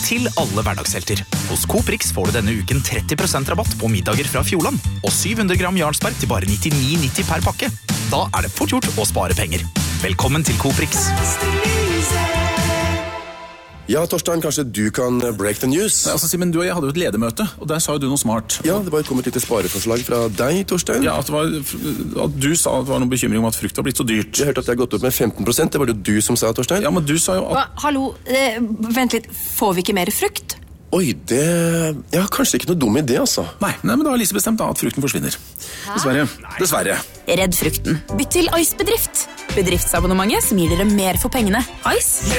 til alle hverdagshelter. Hos Coop Rix får du denne uken 30% rabatt på middager fra Fjordland, og 700 gram Jarlsberg til bare 99,90 per pakke. Da det fort gjort å spare penger. Velkommen til Coop Rix. Ja, Torstein, kanskje du kan break the news? Nei, altså, Simen, du og jeg hadde jo et ledermøte, og der sa jo du noe smart. Ja, det var kommet litt spareforslag fra deg, Torstein. Ja, at du sa at det var noen bekymring om at frukt var blitt så dyrt. Jeg hørte at det har gått opp med 15%, det var det du som sa, Torstein. Ja, men du sa jo at... Hallo, vent litt, får vi ikke mer frukt? Oi, ja, kanskje ikke noe dum idé, altså. Nei, men da har Lise bestemt da at frukten forsvinner. Dessverre. Redd frukten. Bytt til Ice-bedrift. Bedriftsabonnementet som gir dere mer for pengene. Ice.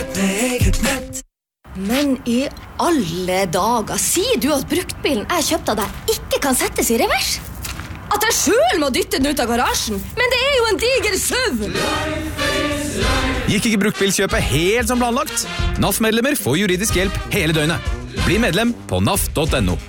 Men i alle dager, sier du at bruktbilen jeg kjøpte av deg ikke kan settes i revers? At jeg selv må dytte den ut av garasjen? Men det jo en diger SUV! Gikk ikke bruktbilkjøpet helt som planlagt? NAF-medlemmer får juridisk hjelp hele døgnet. Bli medlem på naf.no.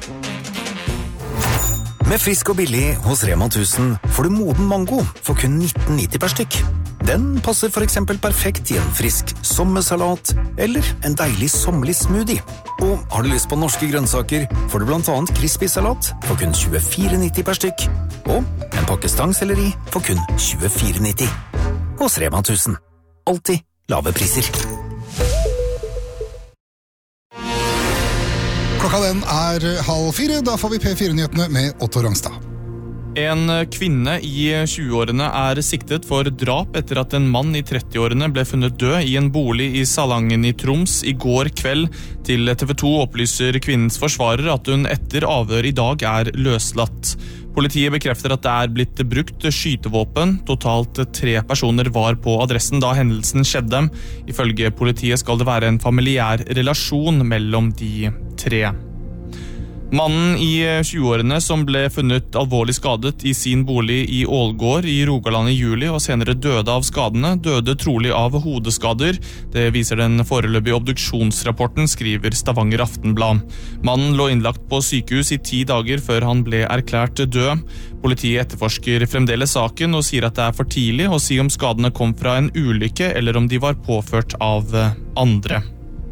Med frisk og billig hos Rema 1000 får du moden mango for kun 19,90 per stykk. Den passer for eksempel perfekt i en frisk sommersalat eller en deilig sommerlig smoothie. Og har du lyst på norske grønnsaker, får du blant annet crispy-salat for kun 24,90 per stykk. Og en pakke stangselleri for kun 24,90. Hos Rema 1000. Alltid lave priser. Klokka den 3:30, da får vi P4-nyhetene med Otto Rangstad. En kvinne i 20-årene siktet for drap etter at en mann i 30-årene ble funnet død i en bolig i Salangen i Troms i går kveld. Til TV 2 opplyser kvinnens forsvarer at hun etter avhør i dag løslatt. Politiet bekrefter at det blitt brukt skytevåpen. Totalt 3 personer var på adressen da hendelsen skjedde. Ifølge politiet skal det være en familiær relasjon mellom de 3. Mannen i 20-årene som ble funnet alvorlig skadet i sin bolig i Ålgård i Rogaland i juli og senere døde av skadene, døde trolig av hodeskader. Det viser den foreløpige obduksjonsrapporten, skriver Stavanger Aftenblad. Mannen lå innlagt på sykehus i 10 dager før han ble erklært død. Politiet etterforsker fremdeles saken og sier at det for tidlig å si om skadene kom fra en ulykke eller om de var påført av andre.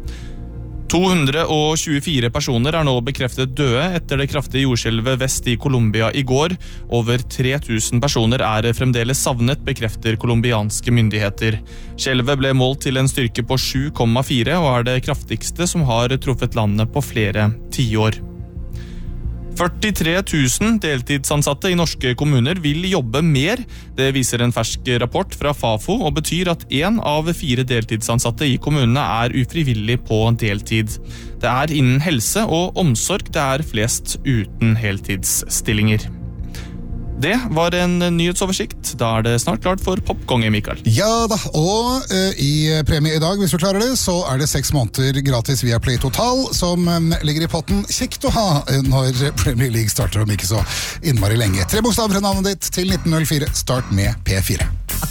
224 personer nå bekreftet døde etter det kraftige jordskjelvet vest i Colombia i går. Over 3000 personer fremdeles savnet, bekrefter kolumbianske myndigheter. Skjelvet ble målt til en styrke på 7,4 og det kraftigste som har truffet landet på flere tiår. 43 000 deltidsansatte i norske kommuner vil jobbe mer. Det viser en fersk rapport fra Fafo og betyr at 1 av 4 deltidsansatte i kommunene ufrivillig på deltid. Det innen helse og omsorg det flest uten heltidsstillinger. Det var en nyhetsoversikt. Da det snart klart for Popkonge, Mikael. Ja da, og i premie i dag, hvis du klarer det, så det 6 måneder gratis via Play Total, som ligger i potten. Kjekt å ha når Premier League starter om ikke så innmari lenge. 3 bokstaver fra navnet ditt til 1904. Start med P4.